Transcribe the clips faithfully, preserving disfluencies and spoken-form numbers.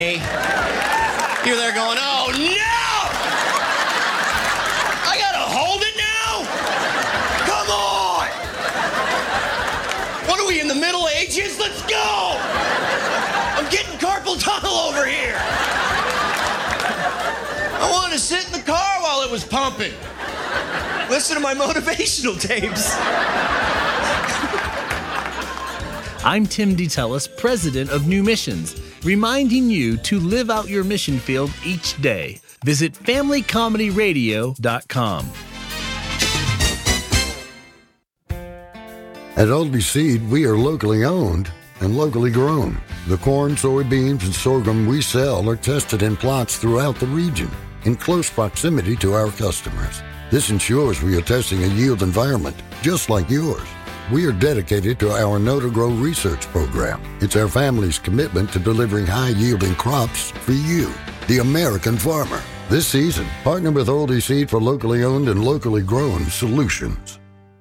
You're there going, oh no! I gotta hold it now? Come on! What are we, in the Middle Ages? Let's go! I'm getting carpal tunnel over here. I wanted to sit in the car while it was pumping. Listen to my motivational tapes. I'm Tim DeTellis, president of New Missions, reminding you to live out your mission field each day. Visit family comedy radio dot com. At Aldi Seed, we are locally owned and locally grown. The corn, soybeans, and sorghum we sell are tested in plots throughout the region in close proximity to our customers. This ensures we are testing a yield environment just like yours. We are dedicated to our Know to Grow research program. It's our family's commitment to delivering high-yielding crops for you, the American farmer. This season, partner with Aldi Seed for locally owned and locally grown solutions.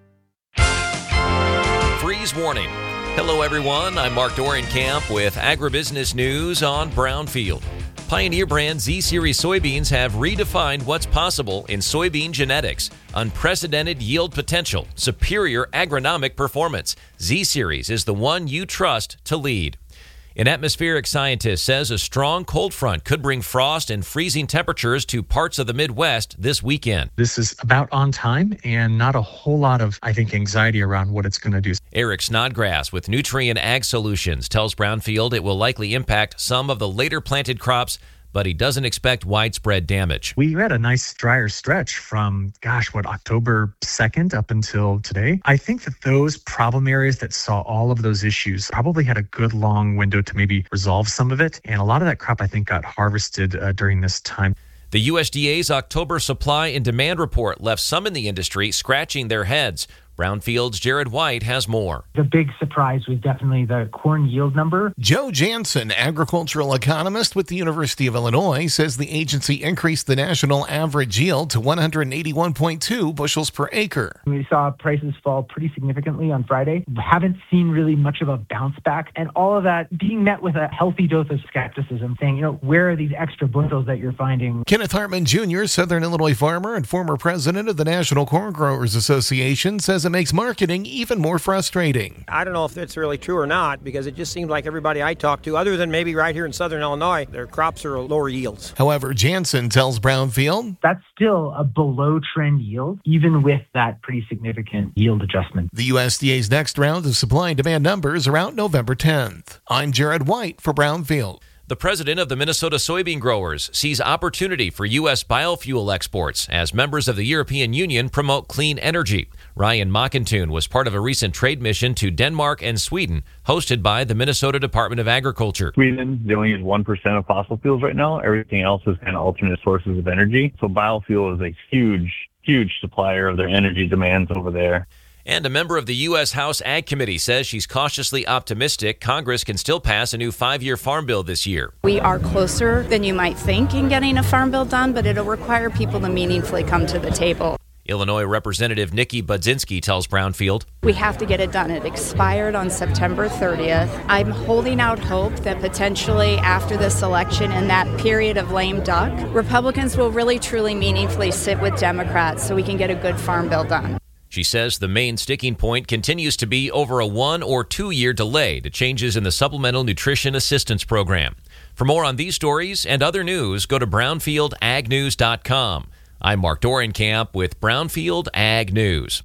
Freeze warning. Hello, everyone. I'm Mark Dorenkamp with Agribusiness News on Brownfield. Pioneer brand Z-Series soybeans have redefined what's possible in soybean genetics. Unprecedented yield potential, superior agronomic performance. Z-Series is the one you trust to lead. An atmospheric scientist says a strong cold front could bring frost and freezing temperatures to parts of the Midwest this weekend. This is about on time and not a whole lot of, I think, anxiety around what it's going to do. Eric Snodgrass with Nutrient Ag Solutions tells Brownfield it will likely impact some of the later planted crops, but he doesn't expect widespread damage. We had a nice drier stretch from, gosh, what, October second up until today. I think that those problem areas that saw all of those issues probably had a good long window to maybe resolve some of it. And a lot of that crop, I think, got harvested uh, during this time. The U S D A's October supply and demand report left some in the industry scratching their heads. Brownfield's Jared White has more. The big surprise was definitely the corn yield number. Joe Jansen, agricultural economist with the University of Illinois, says the agency increased the national average yield to one hundred eighty-one point two bushels per acre. We saw prices fall pretty significantly on Friday. We haven't seen really much of a bounce back, and all of that being met with a healthy dose of skepticism, saying, you know, where are these extra bushels that you're finding? Kenneth Hartman Junior, Southern Illinois farmer and former president of the National Corn Growers Association, says it makes marketing even more frustrating. I don't know if it's really true or not, because it just seems like everybody I talk to, other than maybe right here in Southern Illinois, their crops are lower yields. However, Jansen tells Brownfield that's still a below trend yield, even with that pretty significant yield adjustment. The U S D A's next round of supply and demand numbers are out November tenth. I'm Jared White for Brownfield. The president of the Minnesota Soybean Growers sees opportunity for U S biofuel exports as members of the European Union promote clean energy. Ryan Mockentune was part of a recent trade mission to Denmark and Sweden, hosted by the Minnesota Department of Agriculture. Sweden, they only use one percent of fossil fuels right now. Everything else is kind of alternate sources of energy. So biofuel is a huge, huge supplier of their energy demands over there. And a member of the U S House Ag Committee says she's cautiously optimistic Congress can still pass a new five-year farm bill this year. We are closer than you might think in getting a farm bill done, but it'll require people to meaningfully come to the table. Illinois Representative Nikki Budzinski tells Brownfield, we have to get it done. It expired on September thirtieth. I'm holding out hope that potentially after this election, in that period of lame duck, Republicans will really truly meaningfully sit with Democrats so we can get a good farm bill done. She says the main sticking point continues to be over a one or two year delay to changes in the Supplemental Nutrition Assistance Program. For more on these stories and other news, go to brownfield ag news dot com. I'm Mark Dorenkamp with Brownfield Ag News.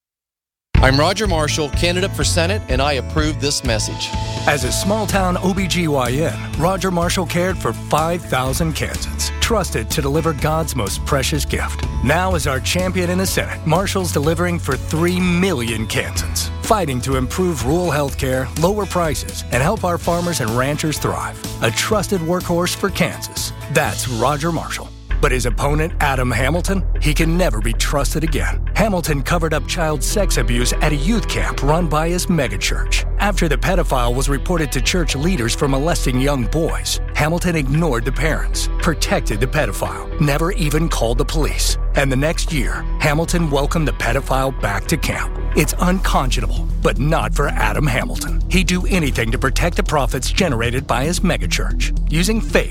I'm Roger Marshall, candidate for Senate, and I approve this message. As a small-town O B G Y N, Roger Marshall cared for five thousand Kansans, trusted to deliver God's most precious gift. Now as our champion in the Senate, Marshall's delivering for three million Kansans, fighting to improve rural health care, lower prices, and help our farmers and ranchers thrive. A trusted workhorse for Kansas. That's Roger Marshall. But his opponent, Adam Hamilton, he can never be trusted again. Hamilton covered up child sex abuse at a youth camp run by his megachurch. After the pedophile was reported to church leaders for molesting young boys, Hamilton ignored the parents, protected the pedophile, never even called the police. And the next year, Hamilton welcomed the pedophile back to camp. It's unconscionable, but not for Adam Hamilton. He'd do anything to protect the profits generated by his megachurch. Using faith